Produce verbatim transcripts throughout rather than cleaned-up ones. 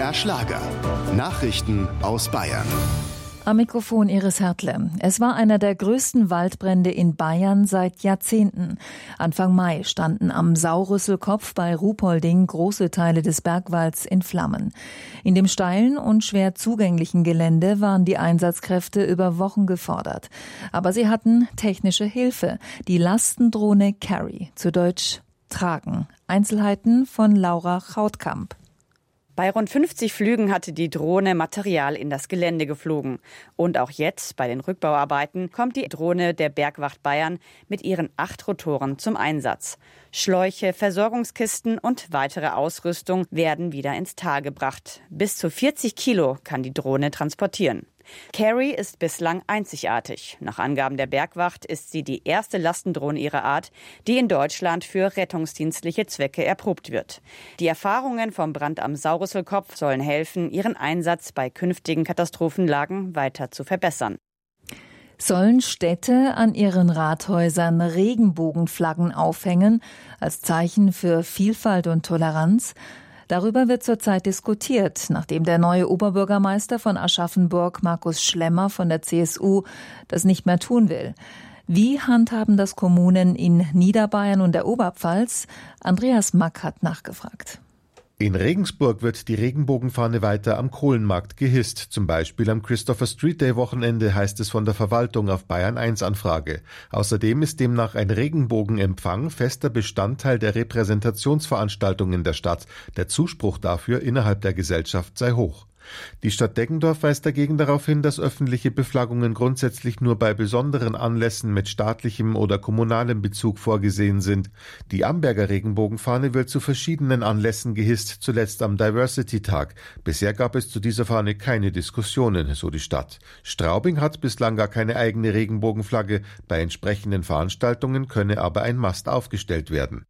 B R Schlager. Nachrichten aus Bayern. Am Mikrofon Iris Hertle. Es war einer der größten Waldbrände in Bayern seit Jahrzehnten. Anfang Mai standen am Saurüsselkopf bei Ruhpolding große Teile des Bergwalds in Flammen. In dem steilen und schwer zugänglichen Gelände waren die Einsatzkräfte über Wochen gefordert. Aber sie hatten technische Hilfe, die Lastendrohne Carry, zu Deutsch Tragen. Einzelheiten von Laura Chautkamp. Bei rund fünfzig Flügen hatte die Drohne Material in das Gelände geflogen. Und auch jetzt, bei den Rückbauarbeiten, kommt die Drohne der Bergwacht Bayern mit ihren acht Rotoren zum Einsatz. Schläuche, Versorgungskisten und weitere Ausrüstung werden wieder ins Tal gebracht. Bis zu vierzig Kilo kann die Drohne transportieren. Carry ist bislang einzigartig. Nach Angaben der Bergwacht ist sie die erste Lastendrohne ihrer Art, die in Deutschland für rettungsdienstliche Zwecke erprobt wird. Die Erfahrungen vom Brand am Saurüsselkopf sollen helfen, ihren Einsatz bei künftigen Katastrophenlagen weiter zu verbessern. Sollen Städte an ihren Rathäusern Regenbogenflaggen aufhängen, als Zeichen für Vielfalt und Toleranz? Darüber wird zurzeit diskutiert, nachdem der neue Oberbürgermeister von Aschaffenburg, Markus Schlemmer von der C S U, das nicht mehr tun will. Wie handhaben das Kommunen in Niederbayern und der Oberpfalz? Andreas Mack hat nachgefragt. In Regensburg wird die Regenbogenfahne weiter am Kohlenmarkt gehisst. Zum Beispiel am Christopher Street Day Wochenende, heißt es von der Verwaltung auf Bayern eins Anfrage. Außerdem ist demnach ein Regenbogenempfang fester Bestandteil der Repräsentationsveranstaltungen der Stadt. Der Zuspruch dafür innerhalb der Gesellschaft sei hoch. Die Stadt Deggendorf weist dagegen darauf hin, dass öffentliche Beflaggungen grundsätzlich nur bei besonderen Anlässen mit staatlichem oder kommunalem Bezug vorgesehen sind. Die Amberger Regenbogenfahne wird zu verschiedenen Anlässen gehisst, zuletzt am Diversity-Tag. Bisher gab es zu dieser Fahne keine Diskussionen, so die Stadt. Straubing hat bislang gar keine eigene Regenbogenflagge. Bei entsprechenden Veranstaltungen könne aber ein Mast aufgestellt werden.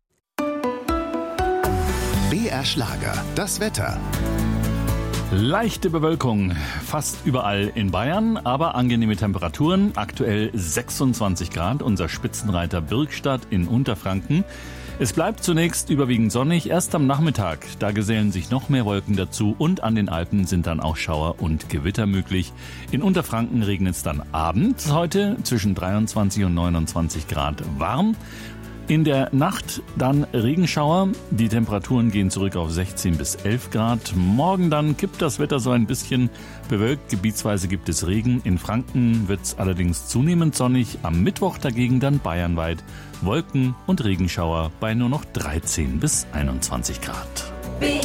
B R Schlager, das Wetter. Leichte Bewölkung fast überall in Bayern, aber angenehme Temperaturen. Aktuell sechsundzwanzig Grad, unser Spitzenreiter Birkstadt in Unterfranken. Es bleibt zunächst überwiegend sonnig, erst am Nachmittag. Da gesellen sich noch mehr Wolken dazu und an den Alpen sind dann auch Schauer und Gewitter möglich. In Unterfranken regnet es dann abends, heute zwischen dreiundzwanzig und neunundzwanzig Grad warm. In der Nacht dann Regenschauer. Die Temperaturen gehen zurück auf sechzehn bis elf Grad. Morgen dann kippt das Wetter so ein bisschen bewölkt. Gebietsweise gibt es Regen. In Franken wird es allerdings zunehmend sonnig. Am Mittwoch dagegen dann bayernweit Wolken und Regenschauer bei nur noch dreizehn bis einundzwanzig Grad. B R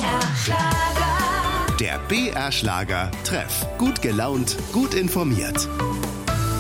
Schlager. Der B R Schlager Treff. Gut gelaunt, gut informiert.